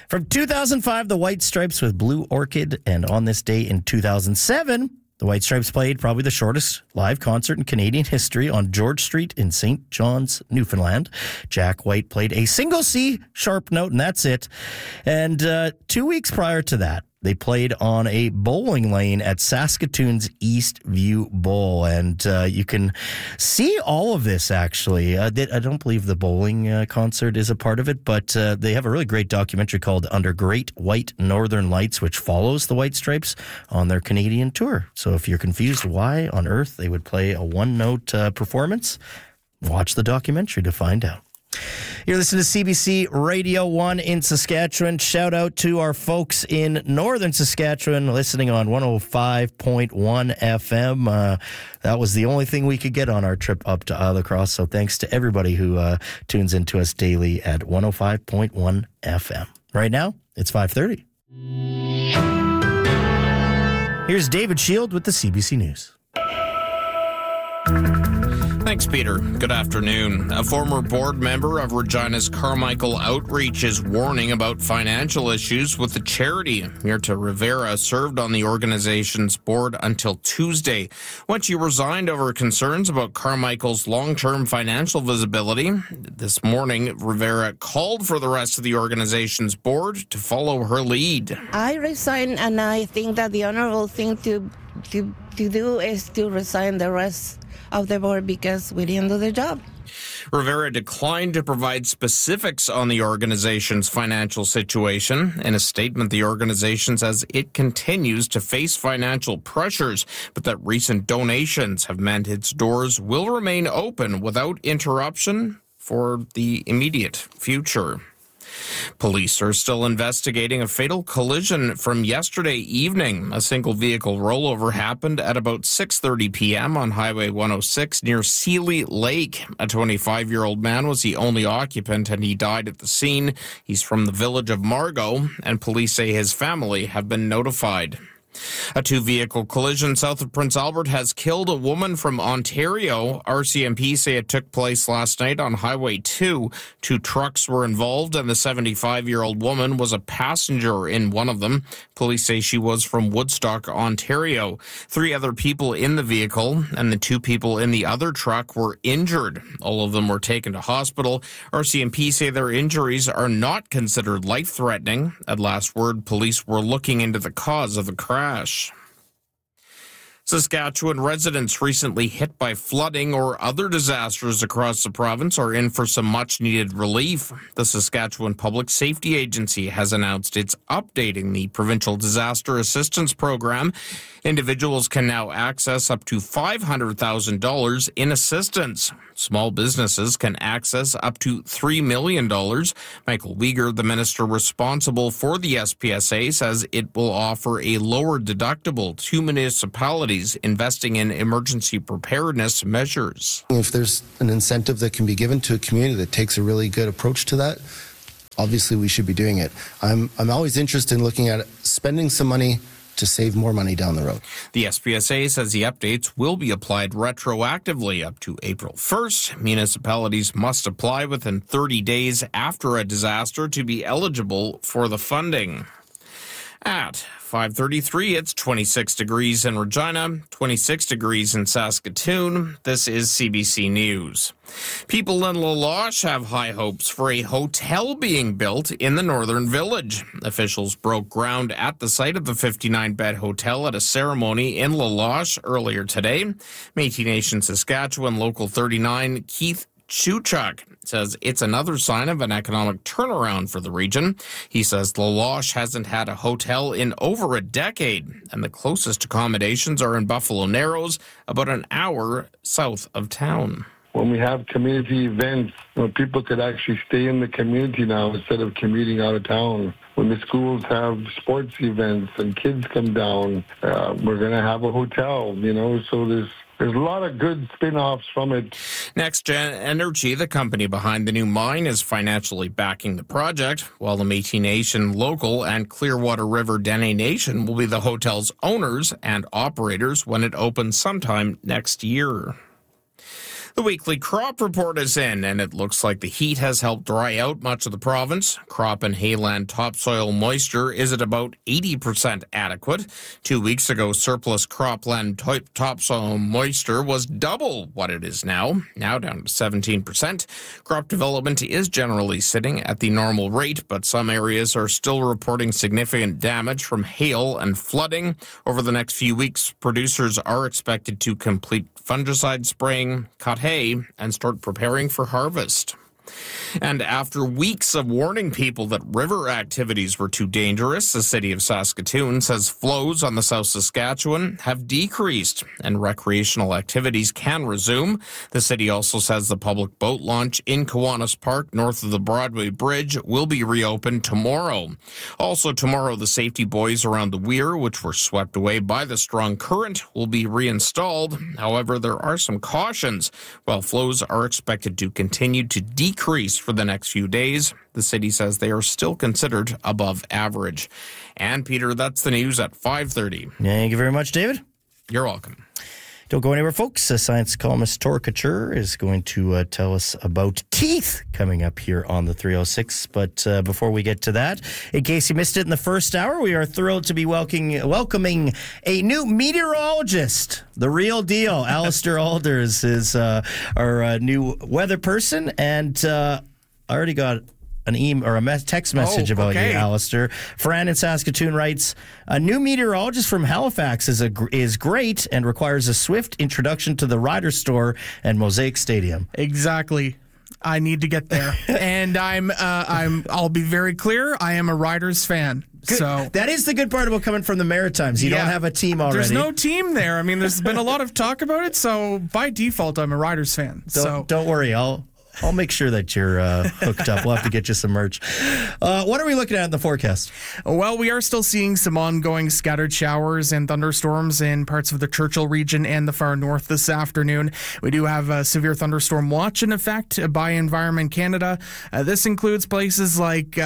From 2005, the White Stripes with Blue Orchid, and on this day in 2007, the White Stripes played probably the shortest live concert in Canadian history on George Street in St. John's, Newfoundland. Jack White played a single C sharp note, and that's it. And 2 weeks prior to that, they played on a bowling lane at Saskatoon's Eastview Bowl. And you can see all of this, actually. I don't believe the bowling concert is a part of it, but they have a really great documentary called Under Great White Northern Lights, which follows the White Stripes on their Canadian tour. So if you're confused why on earth they would play a one-note performance, watch the documentary to find out. You're listening to CBC Radio 1 in Saskatchewan. Shout out to our folks in northern Saskatchewan listening on 105.1 FM. That was the only thing we could get on our trip up to Isle Cross. So thanks to everybody who tunes into us daily at 105.1 FM. Right now, it's 5:30. Here's David Shield with the CBC News. Thanks, Peter. Good afternoon. A former board member of Regina's Carmichael Outreach is warning about financial issues with the charity. Mirta Rivera served on the organization's board until Tuesday, when she resigned over concerns about Carmichael's long-term financial visibility. This morning, Rivera called for the rest of the organization's board to follow her lead. I resign, and I think that the honorable thing to do is to resign the rest of the board because we didn't do the job. Rivera declined to provide specifics on the organization's financial situation. In a statement, the organization says it continues to face financial pressures, but that recent donations have meant its doors will remain open without interruption for the immediate future. Police are still investigating a fatal collision from yesterday evening. A single vehicle rollover happened at about 6:30 p.m. on Highway 106 near Sealy Lake. A 25-year-old man was the only occupant and he died at the scene. He's from the village of Margot, and police say his family have been notified. A two-vehicle collision south of Prince Albert has killed a woman from Ontario. RCMP say it took place last night on Highway 2. Two trucks were involved, and the 75-year-old woman was a passenger in one of them. Police say she was from Woodstock, Ontario. 3 other people in the vehicle and the 2 people in the other truck were injured. All of them were taken to hospital. RCMP say their injuries are not considered life-threatening. At last word, police were looking into the cause of the crash. Saskatchewan residents recently hit by flooding or other disasters across the province are in for some much-needed relief. The Saskatchewan Public Safety Agency has announced it's updating the Provincial Disaster Assistance Program. Individuals can now access up to $500,000 in assistance. Small businesses can access up to $3 million. Michael Uyghur, the minister responsible for the SPSA, says it will offer a lower deductible to municipalities investing in emergency preparedness measures. If there's an incentive that can be given to a community that takes a really good approach to that, obviously we should be doing it. I'm always interested in looking at spending some money to save more money down the road. The SPSA says the updates will be applied retroactively up to April 1st. Municipalities must apply within 30 days after a disaster to be eligible for the funding. At 5:33, it's 26 degrees in Regina, 26 degrees in Saskatoon. This is CBC News. People in La Loche have high hopes for a hotel being built in the Northern Village. Officials broke ground at the site of the 59-bed hotel at a ceremony in La Loche earlier today. Métis Nation Saskatchewan Local 39 Keith Chuchuk says it's another sign of an economic turnaround for the region. He says La Loche hasn't had a hotel in over a decade, and the closest accommodations are in Buffalo Narrows, about an hour south of town. When we have community events, people could actually stay in the community now instead of commuting out of town. When the schools have sports events and kids come down, we're going to have a hotel, so there's a lot of good spin-offs from it. NextGen Energy, the company behind the new mine, is financially backing the project, while the Métis Nation Local and Clearwater River Dene Nation will be the hotel's owners and operators when it opens sometime next year. The weekly crop report is in, and it looks like the heat has helped dry out much of the province. Crop and hayland topsoil moisture is at about 80% adequate. 2 weeks ago, surplus cropland topsoil moisture was double what it is now down to 17%. Crop development is generally sitting at the normal rate, but some areas are still reporting significant damage from hail and flooding. Over the next few weeks, producers are expected to complete fungicide spraying, cut hay, and start preparing for harvest. And after weeks of warning people that river activities were too dangerous, the city of Saskatoon says flows on the South Saskatchewan have decreased and recreational activities can resume. The city also says the public boat launch in Kiwanis Park north of the Broadway Bridge will be reopened tomorrow. Also tomorrow, the safety buoys around the weir, which were swept away by the strong current, will be reinstalled. However, there are some cautions. While flows are expected to continue to decrease for the next few days, the city says they are still considered above average. And Peter, that's the news at 5:30. Thank you very much, David. You're welcome. Don't go anywhere, folks. Science columnist Tor Couture is going to tell us about teeth coming up here on the 306. But before we get to that, in case you missed it in the first hour, we are thrilled to be welcoming a new meteorologist. The real deal. Alistair Alders is our new weather person. And I already got an email or a text message about you, Alistair. Fran in Saskatoon writes, a new meteorologist from Halifax is great and requires a swift introduction to the Ryder Store and Mosaic Stadium. Exactly. I need to get there. And I'll be very clear, I am a Riders fan. Good. So that is the good part about coming from the Maritimes. You don't have a team already. There's no team there. I mean, there's been a lot of talk about it, so by default, I'm a Riders fan. Don't worry. I'll make sure that you're hooked up. We'll have to get you some merch. What are we looking at in the forecast? Well, we are still seeing some ongoing scattered showers and thunderstorms in parts of the Churchill region and the far north this afternoon. We do have a severe thunderstorm watch in effect by Environment Canada. This includes places like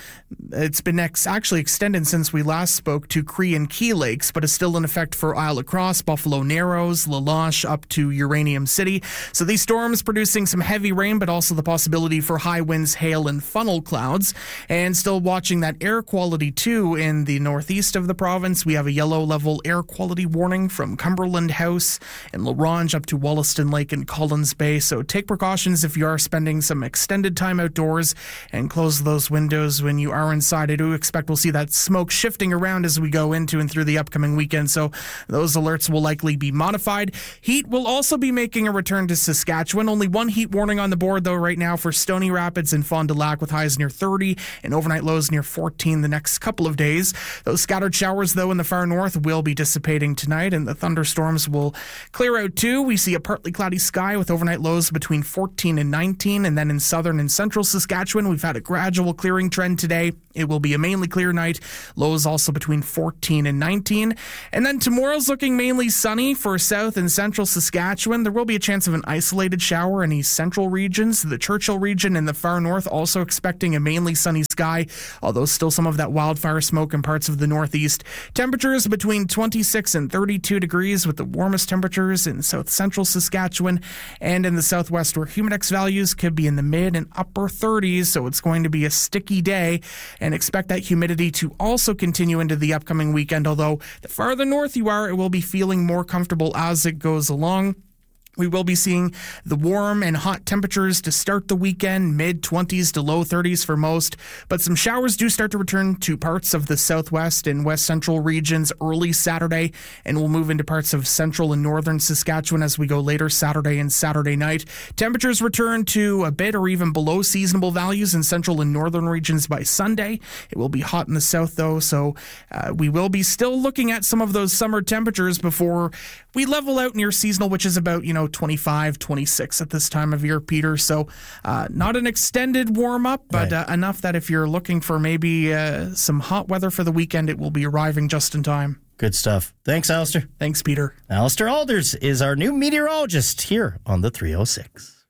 it's been actually extended since we last spoke to Cree and Key Lakes, but is still in effect for Isle La Crosse, Buffalo Narrows, La Loche, up to Uranium City. So these storms producing some heavy rain, but also the possibility for high winds, hail, and funnel clouds. And still watching that air quality too in the northeast of the province. We have a yellow level air quality warning from Cumberland House and La Ronge up to Wollaston Lake and Collins Bay. So take precautions if you are spending some extended time outdoors and close those windows when you are inside. I do expect we'll see that smoke shifting around as we go into and through the upcoming weekend. So those alerts will likely be modified. Heat will also be making a return to Saskatchewan. Only one heat warning on the board though right now for Stony Rapids and Fond du Lac with highs near 30 and overnight lows near 14 the next couple of days. Those scattered showers though in the far north will be dissipating tonight and the thunderstorms will clear out too. We see a partly cloudy sky with overnight lows between 14 and 19, and then in southern and central Saskatchewan we've had a gradual clearing trend today. It will be a mainly clear night. Lows also between 14 and 19. And then tomorrow's looking mainly sunny for south and central Saskatchewan. There will be a chance of an isolated shower in the central regions. The Churchill region and the far north also expecting a mainly sunny sky, although still some of that wildfire smoke in parts of the northeast. Temperatures between 26 and 32 degrees with the warmest temperatures in south central Saskatchewan and in the southwest where humidex values could be in the mid and upper 30s. So it's going to be a sticky day. And expect that humidity to also continue into the upcoming weekend, although the farther north you are, it will be feeling more comfortable as it goes along. We will be seeing the warm and hot temperatures to start the weekend, mid-20s to low 30s for most, but some showers do start to return to parts of the southwest and west central regions early Saturday, and we'll move into parts of central and northern Saskatchewan as we go later Saturday and Saturday night. Temperatures return to a bit or even below seasonable values in central and northern regions by Sunday. It will be hot in the south though, so we will be still looking at some of those summer temperatures before we level out near seasonal, which is about, 25, 26 at this time of year, Peter. So not an extended warm up, but enough that if you're looking for maybe some hot weather for the weekend, it will be arriving just in time. Good stuff. Thanks, Alistair. Thanks, Peter. Alistair Alders is our new meteorologist here on the 306.